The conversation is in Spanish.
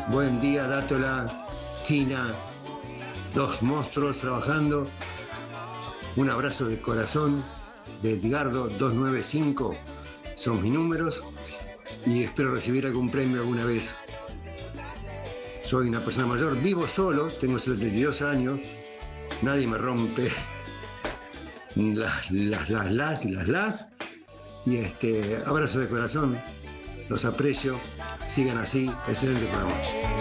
Buen día, Dátola, Tina, dos monstruos trabajando. Un abrazo de corazón de Edgardo 295, son mis números, y espero recibir algún premio alguna vez. Soy una persona mayor, vivo solo, tengo 72 años, nadie me rompe las, y abrazo de corazón, los aprecio, sigan así, excelente programa.